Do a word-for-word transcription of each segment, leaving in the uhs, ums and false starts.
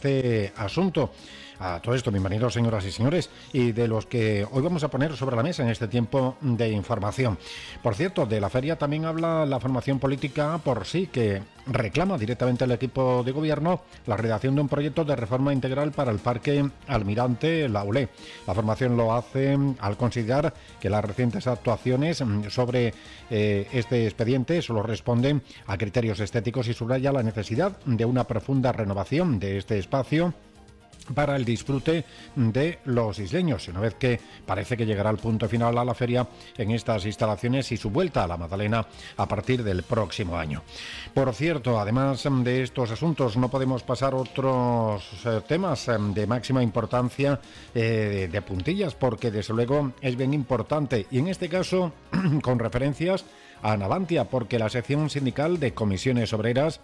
este asunto. A todo esto, bienvenidos señoras y señores, y de los que hoy vamos a poner sobre la mesa en este tiempo de información. Por cierto, de la feria también habla la formación política por sí, que reclama directamente al equipo de gobierno la redacción de un proyecto de reforma integral para el Parque Almirante Laulé. La formación lo hace al considerar que las recientes actuaciones sobre eh, este expediente solo responden a criterios estéticos y subraya la necesidad de una profunda renovación de este espacio para el disfrute de los isleños, una vez que parece que llegará el punto final a la feria en estas instalaciones y su vuelta a la Magdalena a partir del próximo año. Por cierto, además de estos asuntos, no podemos pasar otros eh, temas eh, de máxima importancia eh, de puntillas, porque desde luego es bien importante, y en este caso con referencias a Navantia, porque la sección sindical de comisiones obreras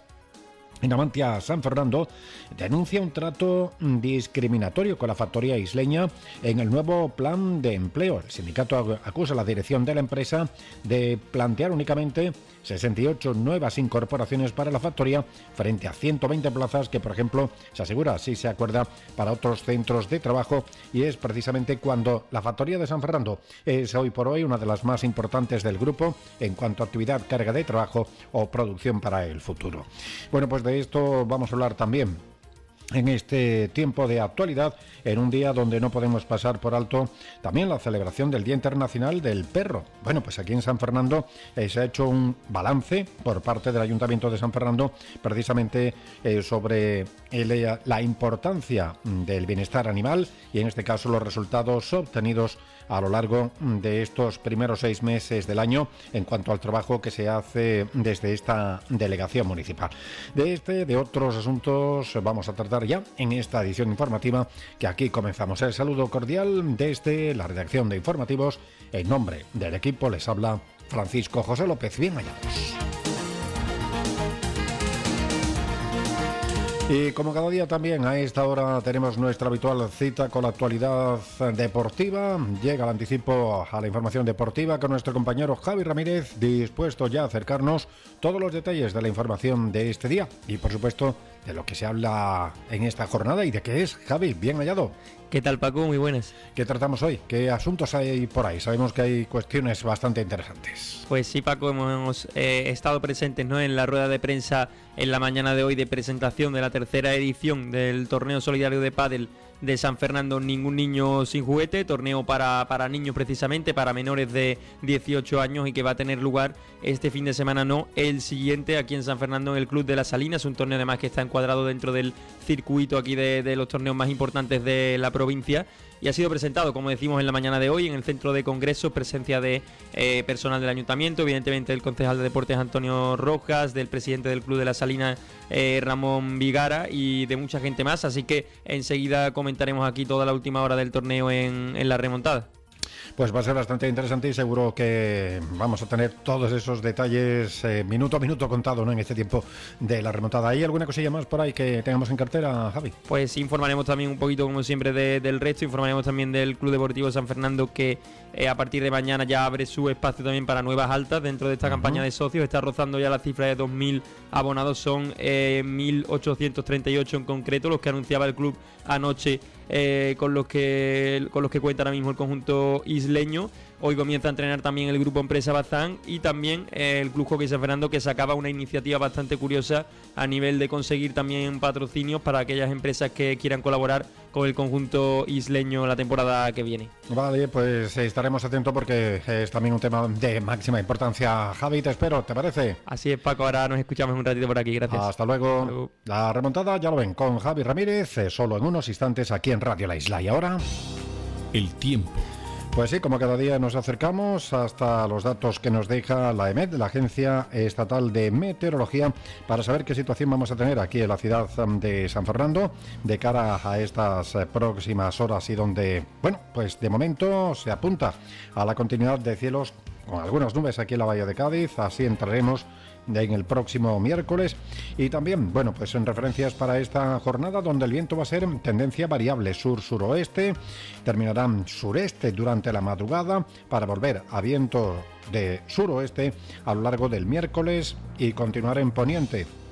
en Navantia San Fernando denuncia un trato discriminatorio con la factoría isleña en el nuevo plan de empleo. El sindicato acusa a la dirección de la empresa de plantear únicamente sesenta y ocho nuevas incorporaciones para la factoría frente a ciento veinte plazas que, por ejemplo, se asegura, así se acuerda, para otros centros de trabajo, y es precisamente cuando la factoría de San Fernando es hoy por hoy una de las más importantes del grupo en cuanto a actividad, carga de trabajo o producción para el futuro. Bueno, pues de esto vamos a hablar también en este tiempo de actualidad, en un día donde no podemos pasar por alto también la celebración del Día Internacional del Perro. Bueno, pues aquí en San Fernando eh, se ha hecho un balance por parte del Ayuntamiento de San Fernando precisamente eh, sobre el, la importancia del bienestar animal y en este caso los resultados obtenidos a lo largo de estos primeros seis meses del año en cuanto al trabajo que se hace desde esta delegación municipal. De este, de otros asuntos vamos a tratar ya en esta edición informativa que aquí comenzamos. El saludo cordial desde la redacción de informativos. En nombre del equipo les habla Francisco José López. Bien hallados. Y como cada día también a esta hora tenemos nuestra habitual cita con la actualidad deportiva. Llega el anticipo a la información deportiva con nuestro compañero Javi Ramírez, dispuesto ya a acercarnos todos los detalles de la información de este día y por supuesto de lo que se habla en esta jornada y de qué es. Javi, bien hallado. ¿Qué tal, Paco? Muy buenas. ¿Qué tratamos hoy? ¿Qué asuntos hay por ahí? Sabemos que hay cuestiones bastante interesantes. Pues sí, Paco, hemos eh, estado presentes, ¿no?, en la rueda de prensa en la mañana de hoy de presentación de la tercera edición del Torneo Solidario de Pádel de San Fernando, Ningún Niño Sin Juguete, torneo para, para niños precisamente, para menores de dieciocho años, y que va a tener lugar este fin de semana, no, el siguiente, aquí en San Fernando, en el Club de las Salinas, un torneo además que está encuadrado dentro del circuito aquí de, de los torneos más importantes de la provincia, y ha sido presentado, como decimos, en la mañana de hoy en el centro de congresos, presencia de eh, personal del ayuntamiento, evidentemente del concejal de deportes Antonio Rojas, del presidente del Club de las Salinas eh, Ramón Vigara y de mucha gente más, así que enseguida comentaremos aquí toda la última hora del torneo en, en la remontada. Pues va a ser bastante interesante y seguro que vamos a tener todos esos detalles eh, minuto a minuto contado, ¿no?, en este tiempo de la remontada. ¿Hay alguna cosilla más por ahí que tengamos en cartera, Javi? Pues informaremos también un poquito, como siempre, de, del resto. Informaremos también del Club Deportivo San Fernando, que eh, a partir de mañana ya abre su espacio también para nuevas altas dentro de esta uh-huh. campaña de socios. Está rozando ya la cifra de dos mil abonados, son eh, mil ochocientos treinta y ocho en concreto los que anunciaba el club anoche, eh, con los que con los que cuenta ahora mismo el conjunto isleño. Hoy comienza a entrenar también el grupo Empresa Bazán y también eh, el Club Hockey San Fernando, que sacaba una iniciativa bastante curiosa a nivel de conseguir también patrocinios para aquellas empresas que quieran colaborar con el conjunto isleño la temporada que viene. Vale, pues estaremos atentos porque es también un tema de máxima importancia. Javi, te espero, ¿te parece? Así es, Paco, ahora nos escuchamos un ratito por aquí, gracias. Hasta luego. Hasta luego. La remontada ya lo ven con Javi Ramírez, solo en unos instantes aquí en Radio La Isla. Y ahora, el tiempo. Pues sí, como cada día nos acercamos hasta los datos que nos deja la EMET, la Agencia Estatal de Meteorología, para saber qué situación vamos a tener aquí en la ciudad de San Fernando de cara a estas próximas horas y donde, bueno, pues de momento se apunta a la continuidad de cielos con algunas nubes aquí en la Bahía de Cádiz. Así entraremos en el próximo miércoles y también, bueno, pues en referencias para esta jornada donde el viento va a ser tendencia variable sur-suroeste, terminará sureste durante la madrugada para volver a viento de suroeste a lo largo del miércoles y continuar en poniente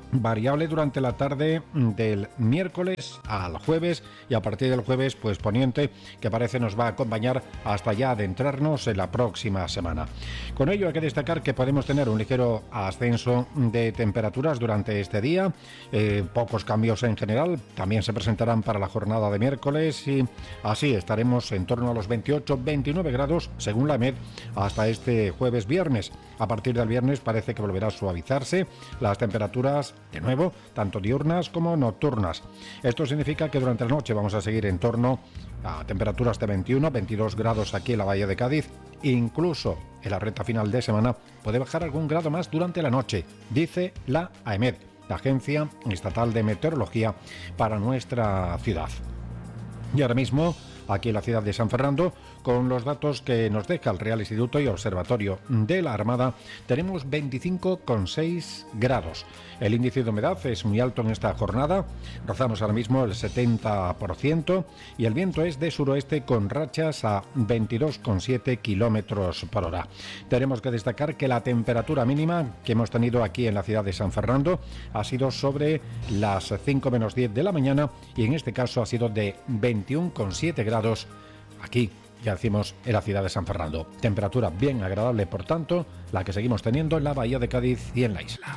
variable durante la tarde del miércoles al jueves, y a partir del jueves pues poniente, que parece nos va a acompañar hasta ya adentrarnos en la próxima semana. Con ello hay que destacar que podemos tener un ligero ascenso de temperaturas durante este día, eh, pocos cambios en general, también se presentarán para la jornada de miércoles, y así estaremos en torno a los veintiocho veintinueve grados según la E M E D hasta este jueves viernes. A partir del viernes parece que volverá a suavizarse las temperaturas, de nuevo, tanto diurnas como nocturnas. Esto significa que durante la noche vamos a seguir en torno a temperaturas de veintiuno veintidós grados aquí en la Bahía de Cádiz. Incluso en la recta final de semana puede bajar algún grado más durante la noche, dice la A E M E D, la Agencia Estatal de Meteorología, para nuestra ciudad. Y ahora mismo, aquí en la ciudad de San Fernando, con los datos que nos deja el Real Instituto y Observatorio de la Armada, tenemos veinticinco coma seis grados. El índice de humedad es muy alto en esta jornada, rozamos ahora mismo el setenta por ciento, y el viento es de suroeste con rachas a veintidós coma siete kilómetros por hora. Tenemos que destacar que la temperatura mínima que hemos tenido aquí en la ciudad de San Fernando ha sido sobre las cinco menos diez de la mañana, y en este caso ha sido de veintiuno coma siete grados aquí, ya decimos, en la ciudad de San Fernando. Temperatura bien agradable, por tanto, la que seguimos teniendo en la Bahía de Cádiz y en la isla.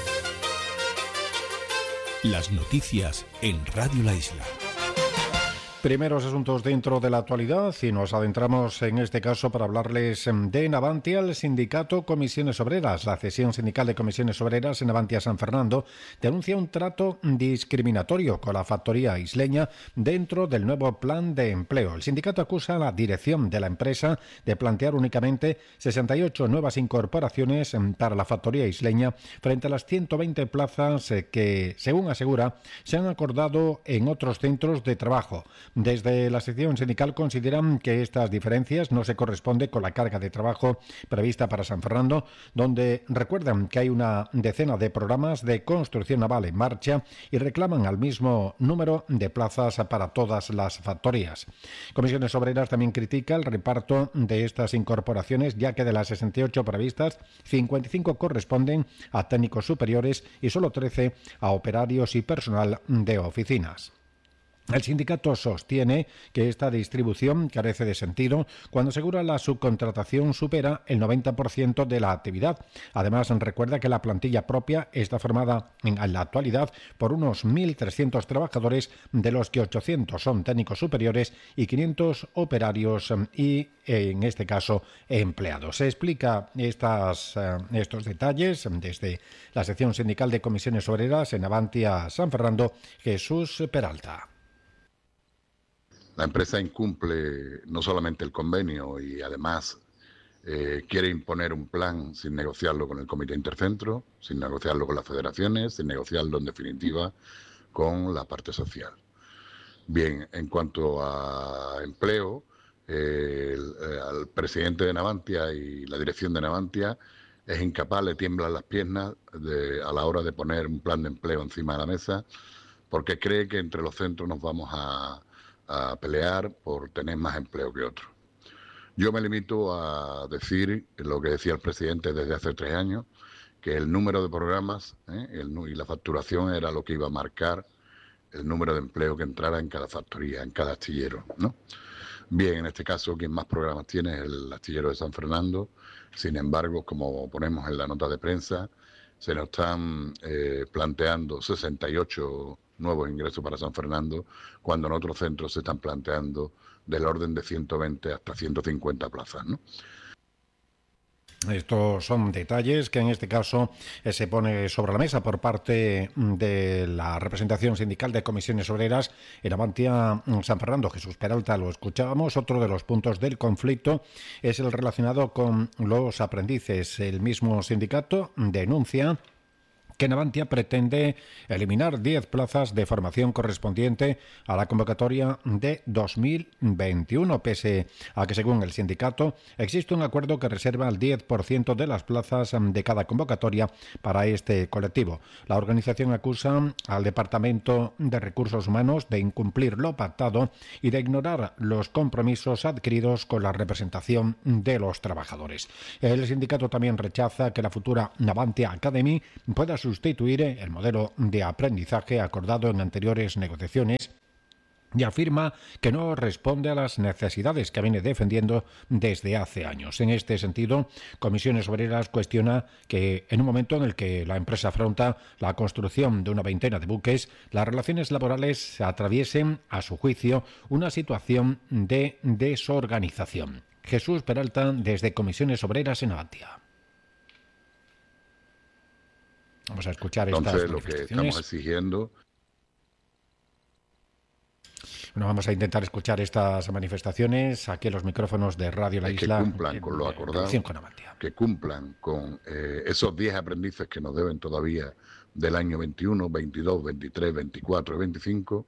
Las noticias en Radio La Isla. Primeros asuntos dentro de la actualidad, y nos adentramos en este caso para hablarles de Navantia. El sindicato Comisiones Obreras, la cesión sindical de Comisiones Obreras en Navantia San Fernando, denuncia un trato discriminatorio con la factoría isleña dentro del nuevo plan de empleo. El sindicato acusa a la dirección de la empresa de plantear únicamente sesenta y ocho nuevas incorporaciones para la factoría isleña frente a las ciento veinte plazas que, según asegura, se han acordado en otros centros de trabajo. Desde la sección sindical consideran que estas diferencias no se corresponden con la carga de trabajo prevista para San Fernando, donde recuerdan que hay una decena de programas de construcción naval en marcha y reclaman al mismo número de plazas para todas las factorías. Comisiones Obreras también critica el reparto de estas incorporaciones, ya que de las sesenta y ocho previstas, cincuenta y cinco corresponden a técnicos superiores y solo trece a operarios y personal de oficinas. El sindicato sostiene que esta distribución carece de sentido cuando asegura la subcontratación supera el noventa por ciento de la actividad. Además, recuerda que la plantilla propia está formada en la actualidad por unos mil trescientos trabajadores, de los que ochocientos son técnicos superiores y quinientos operarios y, en este caso, empleados. Se explica estas, estos detalles desde la sección sindical de Comisiones Obreras en Navantia San Fernando, Jesús Peralta. La empresa incumple no solamente el convenio y además eh, quiere imponer un plan sin negociarlo con el Comité Intercentro, sin negociarlo con las federaciones, sin negociarlo en definitiva con la parte social. Bien, en cuanto a empleo, eh, el, eh, al presidente de Navantia y la dirección de Navantia es incapaz, le tiemblan las piernas de, a la hora de poner un plan de empleo encima de la mesa, porque cree que entre los centros nos vamos a a pelear por tener más empleo que otros. Yo me limito a decir lo que decía el presidente desde hace tres años, que el número de programas ¿eh? el, y la facturación era lo que iba a marcar el número de empleo que entrara en cada factoría, en cada astillero, ¿no? Bien, en este caso quien más programas tiene es el astillero de San Fernando. Sin embargo, como ponemos en la nota de prensa, se nos están eh, planteando sesenta y ocho nuevos ingresos para San Fernando, cuando en otros centros se están planteando del orden de ciento veinte hasta ciento cincuenta plazas, ¿no? Estos son detalles que en este caso eh, se pone sobre la mesa por parte de la representación sindical de Comisiones Obreras en Navantia San Fernando. Jesús Peralta, lo escuchábamos. Otro de los puntos del conflicto es el relacionado con los aprendices. El mismo sindicato denuncia que Navantia pretende eliminar diez plazas de formación correspondiente a la convocatoria de dos mil veintiuno, pese a que, según el sindicato, existe un acuerdo que reserva el diez por ciento de las plazas de cada convocatoria para este colectivo. La organización acusa al Departamento de Recursos Humanos de incumplir lo pactado y de ignorar los compromisos adquiridos con la representación de los trabajadores. El sindicato también rechaza que la futura Navantia Academy pueda suscitar sustituir el modelo de aprendizaje acordado en anteriores negociaciones y afirma que no responde a las necesidades que viene defendiendo desde hace años. En este sentido, Comisiones Obreras cuestiona que en un momento en el que la empresa afronta la construcción de una veintena de buques, las relaciones laborales atraviesen, a su juicio, una situación de desorganización. Jesús Peralta, desde Comisiones Obreras en Abatia. Vamos a escuchar estas Entonces, lo que manifestaciones. estamos exigiendo... Bueno, vamos a intentar escuchar estas manifestaciones aquí en los micrófonos de Radio La es Isla. Que cumplan en, con lo acordado, con que cumplan con eh, esos diez aprendices que nos deben todavía del año veintiuno, veintidós, veintitrés, veinticuatro y veinticinco,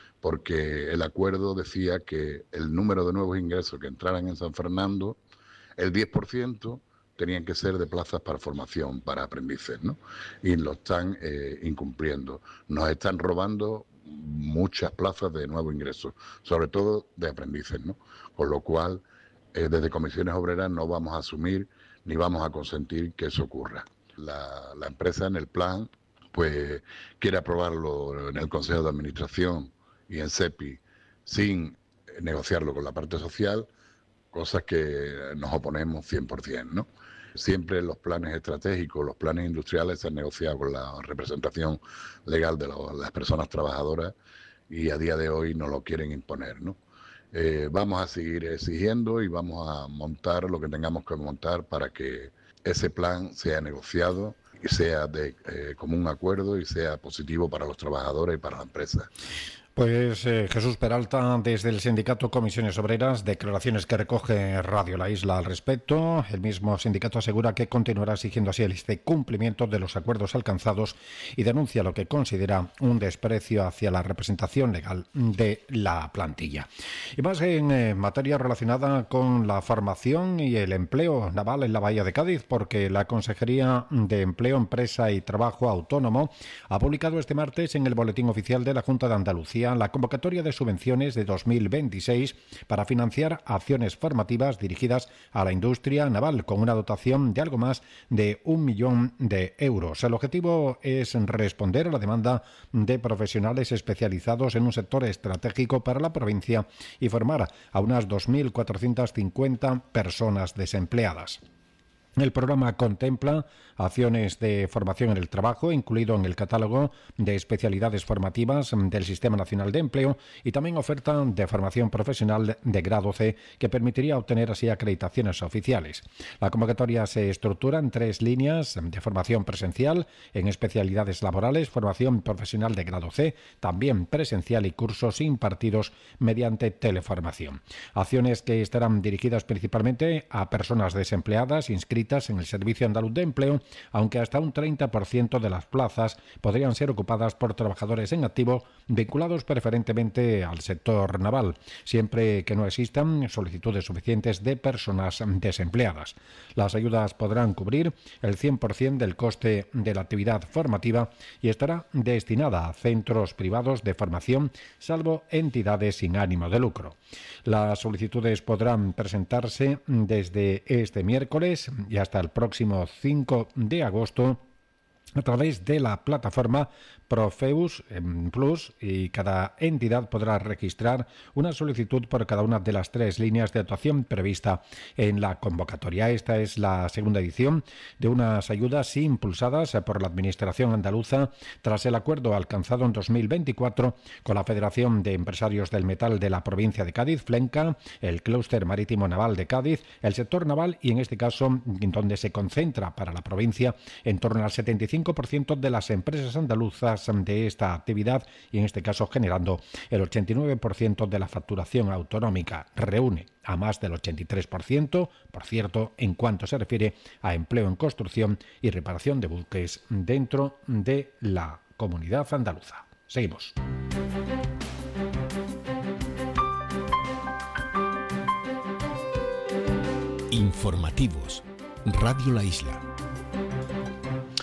porque el acuerdo decía que el número de nuevos ingresos que entraran en San Fernando, el diez por ciento tenían que ser de plazas para formación, para aprendices, ¿no? Y lo están eh, incumpliendo. Nos están robando muchas plazas de nuevo ingreso, sobre todo de aprendices, ¿no? Con lo cual, eh, desde Comisiones Obreras no vamos a asumir ni vamos a consentir que eso ocurra. La, la empresa en el plan, pues, quiere aprobarlo en el Consejo de Administración y en SEPI sin negociarlo con la parte social, cosas que nos oponemos cien por ciento, ¿no? Siempre los planes estratégicos, los planes industriales se han negociado con la representación legal de lo, las personas trabajadoras y a día de hoy no lo quieren imponer, ¿no? Eh, vamos a seguir exigiendo y vamos a montar lo que tengamos que montar para que ese plan sea negociado y sea de eh, común acuerdo y sea positivo para los trabajadores y para la empresa. Pues eh, Jesús Peralta, desde el sindicato Comisiones Obreras, declaraciones que recoge Radio La Isla al respecto. El mismo sindicato asegura que continuará exigiendo así el este cumplimiento de los acuerdos alcanzados y denuncia lo que considera un desprecio hacia la representación legal de la plantilla. Y más en eh, materia relacionada con la formación y el empleo naval en la Bahía de Cádiz, porque la Consejería de Empleo, Empresa y Trabajo Autónomo ha publicado este martes en el Boletín Oficial de la Junta de Andalucía la convocatoria de subvenciones de dos mil veintiséis para financiar acciones formativas dirigidas a la industria naval con una dotación de algo más de un millón de euros. El objetivo es responder a la demanda de profesionales especializados en un sector estratégico para la provincia y formar a unas dos mil cuatrocientas cincuenta personas desempleadas. El programa contempla acciones de formación en el trabajo, incluido en el catálogo de especialidades formativas del Sistema Nacional de Empleo, y también oferta de formación profesional de grado C, que permitiría obtener así acreditaciones oficiales. La convocatoria se estructura en tres líneas de formación presencial, en especialidades laborales, formación profesional de grado C, también presencial y cursos impartidos mediante teleformación. Acciones que estarán dirigidas principalmente a personas desempleadas inscritas en el Servicio Andaluz de Empleo, aunque hasta un treinta por ciento de las plazas podrían ser ocupadas por trabajadores en activo vinculados preferentemente al sector naval, siempre que no existan solicitudes suficientes de personas desempleadas. Las ayudas podrán cubrir el cien por ciento del coste de la actividad formativa y estará destinada a centros privados de formación, salvo entidades sin ánimo de lucro. Las solicitudes podrán presentarse desde este miércoles y hasta el próximo cinco de agosto a través de la plataforma Profeus Plus, y cada entidad podrá registrar una solicitud por cada una de las tres líneas de actuación prevista en la convocatoria. Esta es la segunda edición de unas ayudas impulsadas por la Administración andaluza tras el acuerdo alcanzado en dos mil veinticuatro con la Federación de Empresarios del Metal de la provincia de Cádiz, FLENCA, el Clúster Marítimo Naval de Cádiz, el sector naval y en este caso en donde se concentra para la provincia en torno al setenta y cinco por ciento de las empresas andaluzas de esta actividad y en este caso generando el ochenta y nueve por ciento de la facturación autonómica. Reúne a más del ochenta y tres por ciento, por cierto, en cuanto se refiere a empleo en construcción y reparación de buques dentro de la comunidad andaluza. Seguimos. Informativos. Radio La Isla.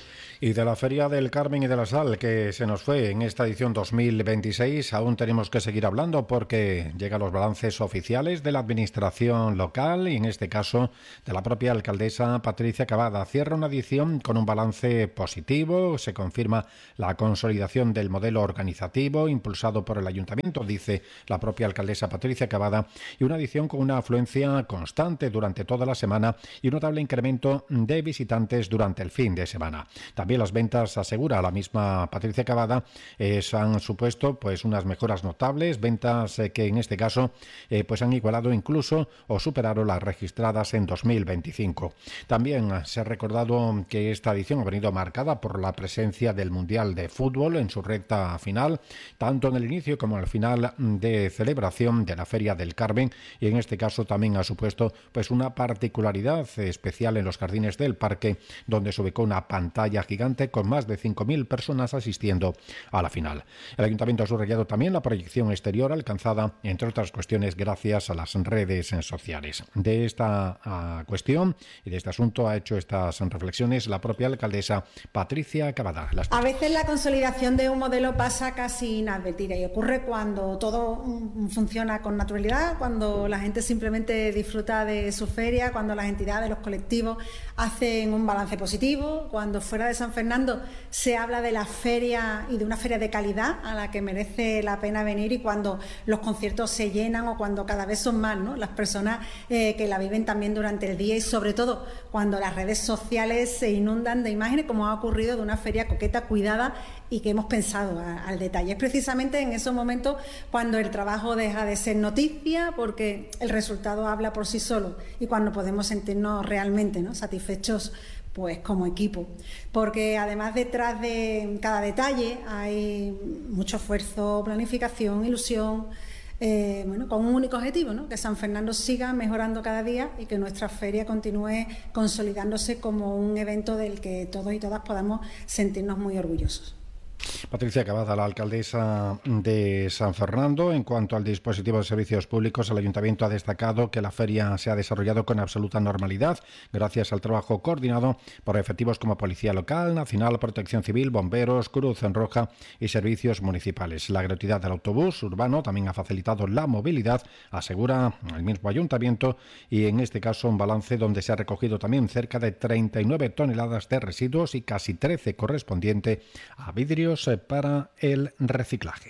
Y de la Feria del Carmen y de la Sal, que se nos fue en esta edición dos mil veintiséis, aún tenemos que seguir hablando porque llegan los balances oficiales de la administración local y en este caso de la propia alcaldesa Patricia Cavada. Cierra una edición con un balance positivo, se confirma la consolidación del modelo organizativo impulsado por el ayuntamiento, dice la propia alcaldesa Patricia Cavada, y una edición con una afluencia constante durante toda la semana y un notable incremento de visitantes durante el fin de semana. También las ventas, asegura la misma Patricia Cavada, eh, han supuesto pues unas mejoras notables, ventas eh, que en este caso eh, pues han igualado incluso o superaron las registradas en dos mil veinticinco. También se ha recordado que esta edición ha venido marcada por la presencia del Mundial de Fútbol en su recta final, tanto en el inicio como en el final de celebración de la Feria del Carmen, y en este caso también ha supuesto pues una particularidad especial en los jardines del parque, donde se ubicó una pantalla gigante con más de cinco mil personas asistiendo a la final. El Ayuntamiento ha subrayado también la proyección exterior alcanzada, entre otras cuestiones, gracias a las redes sociales. De esta uh, cuestión y de este asunto ha hecho estas reflexiones la propia alcaldesa Patricia Cavada. Las... A veces la consolidación de un modelo pasa casi inadvertida y ocurre cuando todo funciona con naturalidad, cuando la gente simplemente disfruta de su feria, cuando las entidades, los colectivos hacen un balance positivo, cuando fuera de San Fernando se habla de la feria y de una feria de calidad a la que merece la pena venir, y cuando los conciertos se llenan o cuando cada vez son más, ¿no?, las personas eh, que la viven también durante el día, y sobre todo cuando las redes sociales se inundan de imágenes, como ha ocurrido de una feria coqueta, cuidada y que hemos pensado a, al detalle. Es precisamente en esos momentos cuando el trabajo deja de ser noticia, porque el resultado habla por sí solo, y cuando podemos sentirnos realmente, ¿no?, satisfechos pues como equipo, porque además detrás de cada detalle hay mucho esfuerzo, planificación, ilusión, eh, bueno, con un único objetivo, ¿no?, que San Fernando siga mejorando cada día y que nuestra feria continúe consolidándose como un evento del que todos y todas podamos sentirnos muy orgullosos. Patricia Cavada, la alcaldesa de San Fernando. En cuanto al dispositivo de servicios públicos, el Ayuntamiento ha destacado que la feria se ha desarrollado con absoluta normalidad gracias al trabajo coordinado por efectivos como Policía Local, Nacional, Protección Civil, Bomberos, Cruz Roja y servicios municipales. La gratuidad del autobús urbano también ha facilitado la movilidad, asegura el mismo Ayuntamiento, y en este caso un balance donde se ha recogido también cerca de treinta y nueve toneladas de residuos y casi trece correspondiente a vidrios para el reciclaje.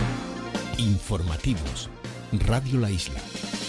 Informativos. Radio La Isla.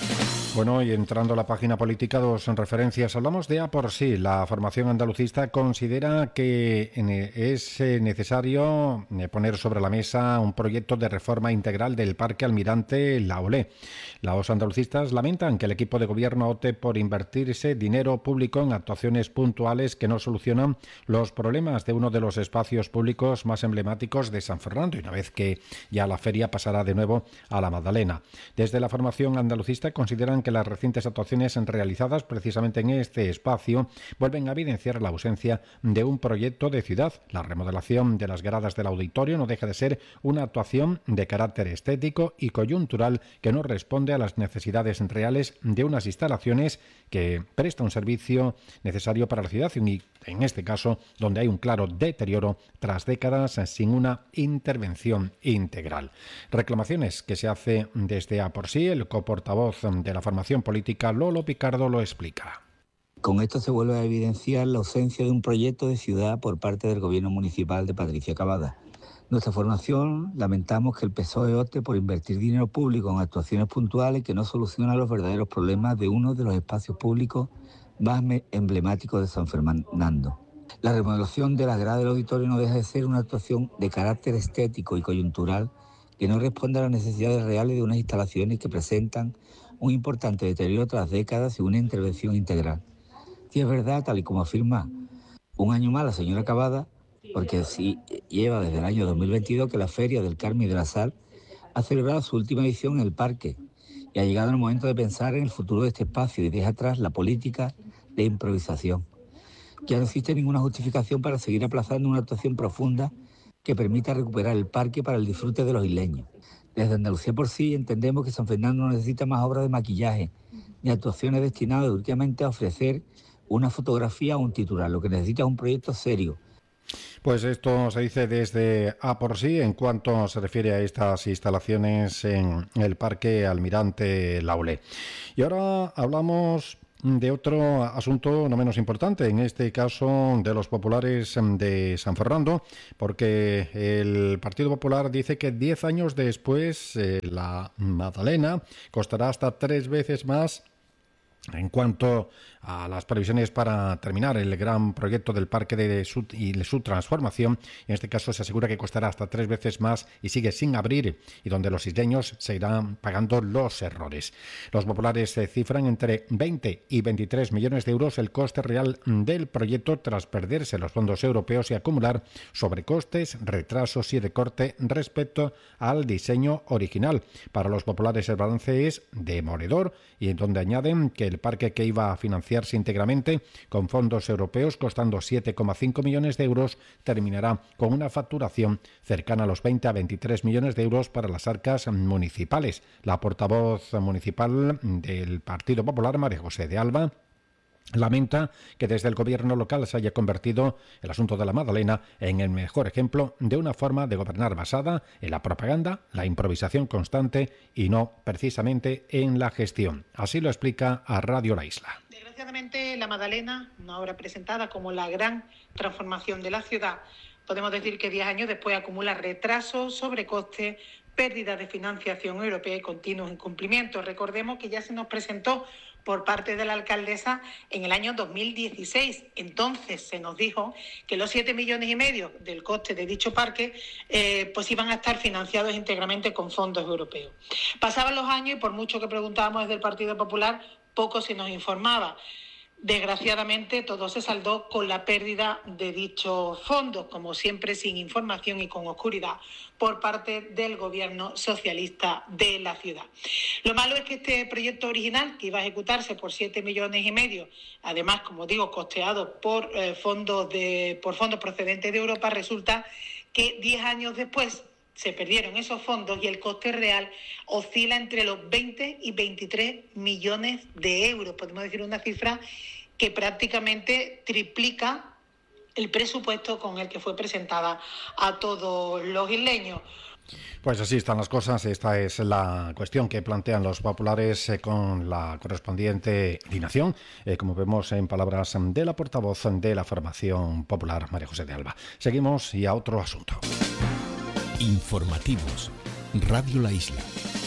Bueno, y entrando a la página política, dos referencias. Hablamos de A por sí. La formación andalucista considera que es necesario poner sobre la mesa un proyecto de reforma integral del Parque Almirante La Olé. Los andalucistas lamentan que el equipo de gobierno opte por invertirse dinero público en actuaciones puntuales que no solucionan los problemas de uno de los espacios públicos más emblemáticos de San Fernando, y una vez que ya la feria pasará de nuevo a la Magdalena. Desde la formación andalucista consideran que las recientes actuaciones realizadas precisamente en este espacio vuelven a evidenciar la ausencia de un proyecto de ciudad. La remodelación de las gradas del auditorio no deja de ser una actuación de carácter estético y coyuntural que no responde a las necesidades reales de unas instalaciones que prestan un servicio necesario para la ciudad, y en este caso donde hay un claro deterioro tras décadas sin una intervención integral. Reclamaciones que se hace desde A por sí. El coportavoz de la formación política, Lolo Picardo, lo explica. Con esto se vuelve a evidenciar la ausencia de un proyecto de ciudad por parte del gobierno municipal de Patricia Cavada. Nuestra formación lamentamos que el P S O E opte por invertir dinero público en actuaciones puntuales que no solucionan los verdaderos problemas de uno de los espacios públicos más emblemáticos de San Fernando. La remodelación de la grada del auditorio no deja de ser una actuación de carácter estético y coyuntural que no responde a las necesidades reales de unas instalaciones que presentan un importante deterioro tras décadas y una intervención integral. Y es verdad, tal y como afirma un año más la señora Cavada, porque sí lleva desde el año dos mil veintidós que la Feria del Carmen y de la Sal ha celebrado su última edición en el parque, y ha llegado el momento de pensar en el futuro de este espacio y deja atrás la política de improvisación. Ya no existe ninguna justificación para seguir aplazando una actuación profunda que permita recuperar el parque para el disfrute de los isleños. Desde Andalucía por sí entendemos que San Fernando no necesita más obras de maquillaje ni actuaciones destinadas únicamente a ofrecer una fotografía o un titular. Lo que necesita es un proyecto serio. Pues esto se dice desde A por sí en cuanto se refiere a estas instalaciones en el Parque Almirante Laulé. Y ahora hablamos de otro asunto no menos importante, en este caso de los populares de San Fernando, porque el Partido Popular dice que diez años después eh, la Madalena costará hasta tres veces más en cuanto a las previsiones para terminar el gran proyecto del parque de su, y de su transformación. En este caso se asegura que costará hasta tres veces más y sigue sin abrir, y donde los isleños se irán pagando los errores. Los populares se cifran entre veinte y veintitrés millones de euros el coste real del proyecto tras perderse los fondos europeos y acumular sobrecostes, retrasos y recorte respecto al diseño original. Para los populares el balance es demoledor, y en donde añaden que el parque, que iba a financiarse íntegramente con fondos europeos costando siete coma cinco millones de euros, terminará con una facturación cercana a los veinte a veintitrés millones de euros para las arcas municipales. La portavoz municipal del Partido Popular, María José de Alba, lamenta que desde el gobierno local se haya convertido el asunto de la Madalena en el mejor ejemplo de una forma de gobernar basada en la propaganda, la improvisación constante y no precisamente en la gestión. Así lo explica a Radio La Isla. Desgraciadamente, la Madalena, una obra presentada como la gran transformación de la ciudad, podemos decir que diez años después acumula retrasos, sobrecostes, pérdida de financiación europea y continuos incumplimientos. Recordemos que ya se nos presentó por parte de la alcaldesa en el año dos mil dieciséis. Entonces se nos dijo que los siete millones y medio del coste de dicho parque eh, pues iban a estar financiados íntegramente con fondos europeos. Pasaban los años y por mucho que preguntábamos desde el Partido Popular, poco se nos informaba. Desgraciadamente todo se saldó con la pérdida de dichos fondos, como siempre sin información y con oscuridad por parte del gobierno socialista de la ciudad. Lo malo es que este proyecto original, que iba a ejecutarse por siete millones y medio, además, como digo, costeado por eh, fondos de, por fondos procedentes de Europa, resulta que diez años después se perdieron esos fondos y el coste real oscila entre los veinte y veintitrés millones de euros. Podemos decir una cifra que prácticamente triplica el presupuesto con el que fue presentada a todos los isleños. Pues así están las cosas. Esta es la cuestión que plantean los populares eh, con la correspondiente indignación, eh, como vemos en palabras de la portavoz de la formación popular, María José de Alba. Seguimos y a otro asunto. Informativos. Radio La Isla.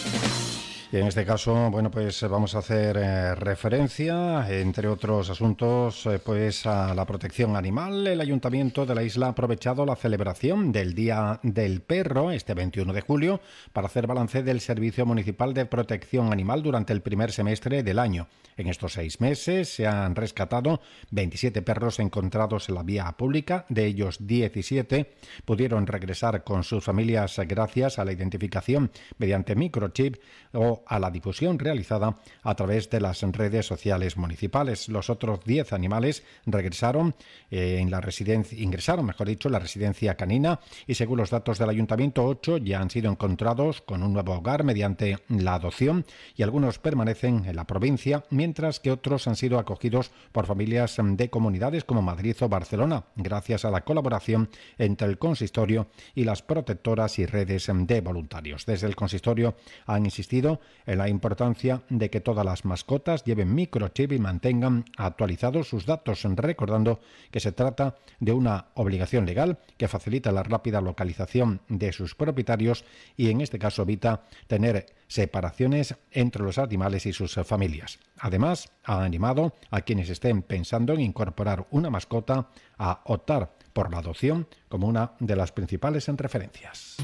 Y en este caso, bueno, pues vamos a hacer eh, referencia, entre otros asuntos, eh, pues a la protección animal. El Ayuntamiento de la isla ha aprovechado la celebración del Día del Perro, este veintiuno de julio, para hacer balance del Servicio Municipal de Protección Animal durante el primer semestre del año. En estos seis meses se han rescatado veintisiete perros encontrados en la vía pública. De ellos, diecisiete pudieron regresar con sus familias gracias a la identificación mediante microchip o a la difusión realizada a través de las redes sociales municipales. Los otros diez animales regresaron eh, en la residencia, ingresaron, mejor dicho, en la residencia canina, y según los datos del ayuntamiento, ocho ya han sido encontrados con un nuevo hogar mediante la adopción y algunos permanecen en la provincia, mientras que otros han sido acogidos por familias de comunidades como Madrid o Barcelona, gracias a la colaboración entre el consistorio y las protectoras y redes de voluntarios. Desde el consistorio han insistido en la importancia de que todas las mascotas lleven microchip y mantengan actualizados sus datos, recordando que se trata de una obligación legal que facilita la rápida localización de sus propietarios y en este caso evita tener separaciones entre los animales y sus familias. Además, ha animado a quienes estén pensando en incorporar una mascota a optar por la adopción como una de las principales referencias.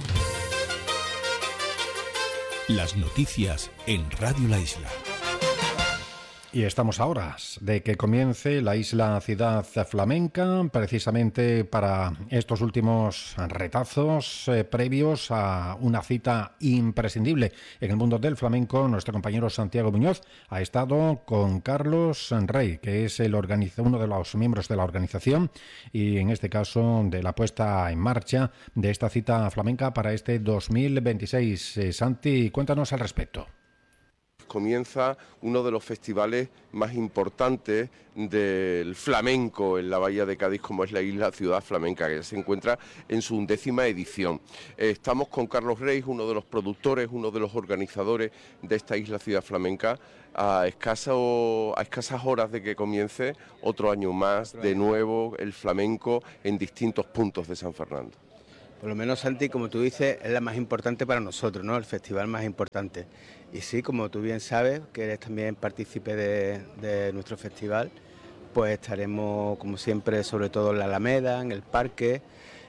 Las noticias en Radio La Isla. Y estamos a horas de que comience la Isla Ciudad Flamenca, precisamente para estos últimos retazos eh, previos a una cita imprescindible en el mundo del flamenco. Nuestro compañero Santiago Muñoz ha estado con Carlos Rey, que es el organiza- uno de los miembros de la organización y en este caso de la puesta en marcha de esta cita flamenca para este dos mil veintiséis. Eh, Santi, cuéntanos al respecto. comienza uno de los festivales más importantes del flamenco en la Bahía de Cádiz, como es la Isla Ciudad Flamenca, que ya se encuentra en su undécima edición. Eh, estamos con Carlos Reis, uno de los productores, uno de los organizadores de esta Isla Ciudad Flamenca, a, escaso, a escasas horas de que comience otro año más, de nuevo, el flamenco en distintos puntos de San Fernando. Por lo menos, Santi, como tú dices, es la más importante para nosotros, ¿no? El festival más importante. Y sí, como tú bien sabes, que eres también partícipe de, de nuestro festival, pues estaremos, como siempre, sobre todo en la Alameda, en el Parque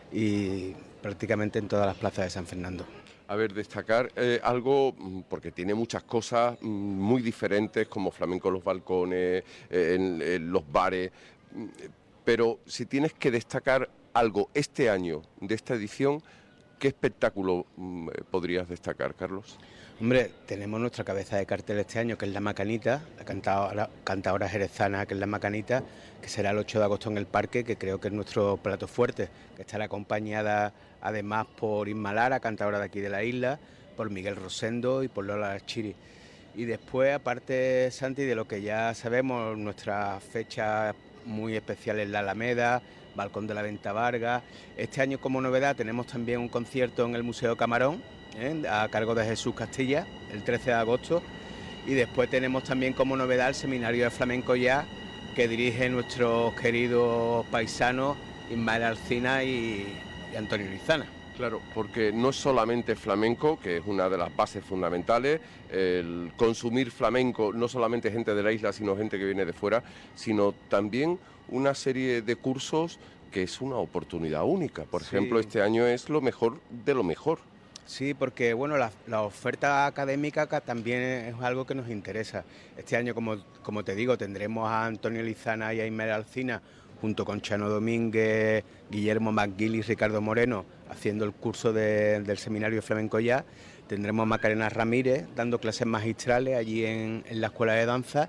y prácticamente en todas las plazas de San Fernando. A ver, destacar eh, algo, porque tiene muchas cosas muy diferentes, como flamenco en los balcones, eh, en, en los bares, pero si tienes que destacar algo este año de esta edición, ¿qué espectáculo mm, podrías destacar, Carlos? Hombre, tenemos nuestra cabeza de cartel este año, que es La Macanita, la cantadora, cantadora jerezana, que es La Macanita, que será el ocho de agosto en el Parque, que creo que es nuestro plato fuerte, que estará acompañada además por Isma Lara, cantadora de aquí de la isla, por Miguel Rosendo y por Lola Chiri. Y después, aparte, Santi, de lo que ya sabemos, nuestra fecha muy especial en la Alameda, Balcón de la Venta Vargas. Este año, como novedad, tenemos también un concierto en el Museo Camarón, ¿eh? a cargo de Jesús Castilla, el trece de agosto. Y después tenemos también como novedad el Seminario de Flamenco Ya, que dirige nuestros queridos paisanos Ismael Alcina y, y Antonio Lizana. Claro, porque no es solamente flamenco, que es una de las bases fundamentales, el consumir flamenco, no solamente gente de la isla, sino gente que viene de fuera, sino también una serie de cursos que es una oportunidad única. Por sí. ejemplo, este año es lo mejor de lo mejor. Sí, porque bueno, la, la oferta académica también es algo que nos interesa. Este año, como, como te digo, tendremos a Antonio Lizana y a Ismael Alcina, junto con Chano Domínguez, Guillermo McGill y Ricardo Moreno, haciendo el curso de, del Seminario Flamenco Ya. Tendremos a Macarena Ramírez dando clases magistrales allí en, en la Escuela de Danza,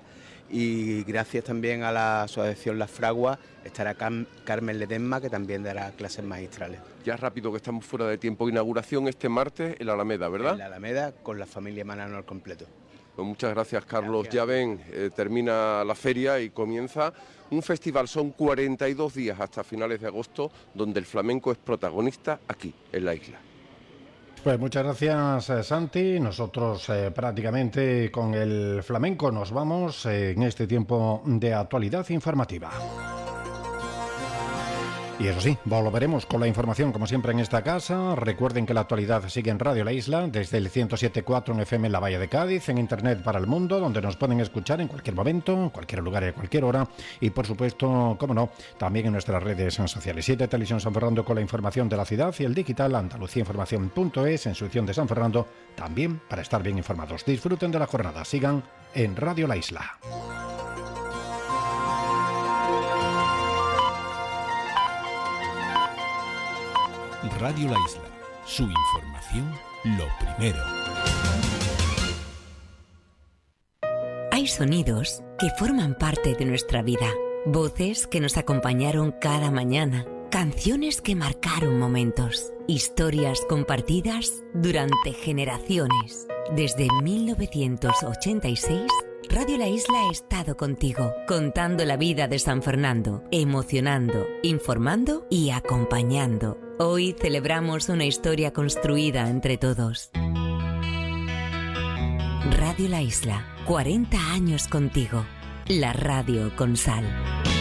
y gracias también a la Asociación Las Fraguas estará Cam, Carmen Ledesma, que también dará clases magistrales. Ya rápido, que estamos fuera de tiempo. Inauguración este martes en la Alameda, ¿verdad? En la Alameda, con la familia Manano al completo. Pues muchas gracias, Carlos. Gracias. Ya ven, eh, termina la feria y comienza un festival. Son cuarenta y dos días hasta finales de agosto, donde el flamenco es protagonista aquí, en la isla. Pues muchas gracias, Santi. Nosotros eh, prácticamente con el flamenco nos vamos eh, en este tiempo de actualidad informativa. Y eso sí, volveremos con la información como siempre en esta casa. Recuerden que la actualidad sigue en Radio La Isla, desde el ciento siete punto cuatro en F M en la Bahía de Cádiz, en Internet para el mundo, donde nos pueden escuchar en cualquier momento, en cualquier lugar y a cualquier hora. Y por supuesto, como no, también en nuestras redes sociales. siete Televisión San Fernando con la información de la ciudad, y el digital Andalucía Información punto es en su edición de San Fernando, también para estar bien informados. Disfruten de la jornada, sigan en Radio La Isla. Radio La Isla, su información, lo primero. Hay sonidos que forman parte de nuestra vida, voces que nos acompañaron cada mañana, canciones que marcaron momentos, historias compartidas durante generaciones. Desde mil novecientos ochenta y seis, Radio La Isla ha estado contigo, contando la vida de San Fernando, emocionando, informando y acompañando. Hoy celebramos una historia construida entre todos. Radio La Isla, cuarenta años contigo. La radio con sal.